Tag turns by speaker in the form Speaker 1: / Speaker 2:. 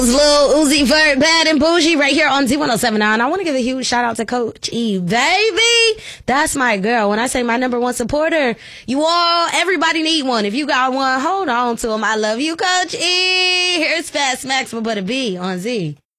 Speaker 1: Lil Uzi Vert, Bad and Bougie, right here on Z1079. I want to give a huge shout out to Coach E, baby. That's my girl. When I say my number one supporter, everybody need one. If you got one, hold on to them. I love you, Coach E. Here's Fast Max with Butter B on Z.